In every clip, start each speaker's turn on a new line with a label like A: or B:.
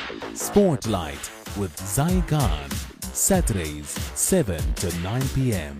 A: Spotlight with Zai Khan. Saturdays 7 to 9 p.m.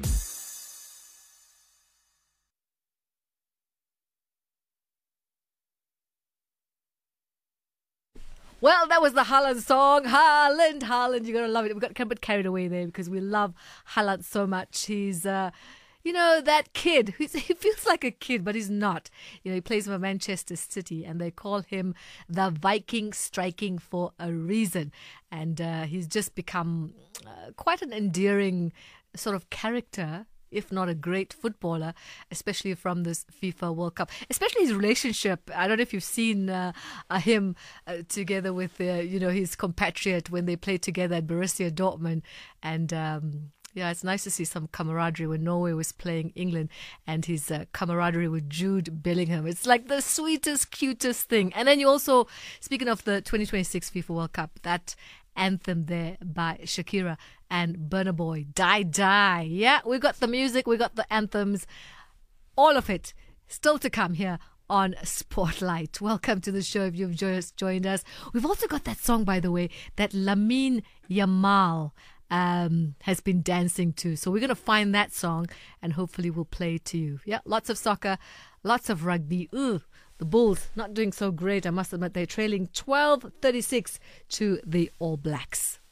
B: Well, that was the Haaland song. Haaland. You're going to love it. We got a bit carried away there because we love Haaland so much. He's, that kid. He feels like a kid, but he's not. He plays for Manchester City and they call him the Viking striking for a reason. And he's just become quite an endearing sort of character, if not a great footballer, especially from this FIFA World Cup. Especially his relationship. I don't know if you've seen him together with his compatriot when they played together at Borussia Dortmund. And it's nice to see some camaraderie when Norway was playing England and his camaraderie with Jude Bellingham. It's like the sweetest, cutest thing. And then you also, speaking of the 2026 FIFA World Cup, that anthem there by Shakira and Burna Boy, Die Die. Yeah, we got the music, we got the anthems, all of it still to come here on Spotlight. Welcome to the show if you've just joined us. We've also got that song, by the way, that Lamine Yamal has been dancing to. So we're going to find that song and hopefully we'll play it to you. Yeah, lots of soccer, lots of rugby. The Bulls not doing so great. I must admit they're trailing 12-36 to the All Blacks.